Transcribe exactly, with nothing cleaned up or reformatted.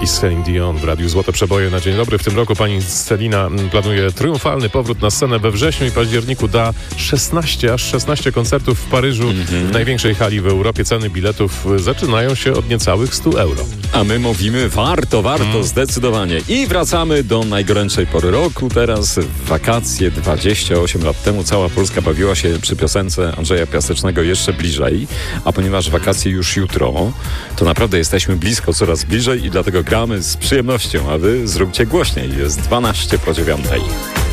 i Celine Dion w Radiu Złote Przeboje na dzień dobry. W tym roku pani Celina planuje triumfalny powrót na scenę. We wrześniu i październiku da szesnaście, aż szesnaście koncertów w Paryżu, mm-hmm. w największej hali w Europie. Ceny biletów zaczynają się od niecałych stu euro. A my mówimy warto, warto, mm. zdecydowanie. I wracamy do najgorętszej pory roku. Teraz w wakacje dwadzieścia osiem lat temu cała Polska bawiła się przy piosence Andrzeja Piasecznego Jeszcze bliżej. A ponieważ wakacje już jutro, to naprawdę jesteśmy blisko, coraz bliżej i dlatego gramy z przyjemnością, a wy zróbcie głośniej. Jest dwanaście po dziewiątej.